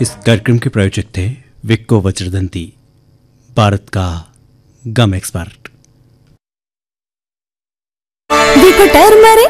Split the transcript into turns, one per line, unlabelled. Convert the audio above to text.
इस कार्यक्रम के प्रायोजक थे विक्को वज्रदंती, भारत का गम एक्सपर्ट।
देखो टर्मरिक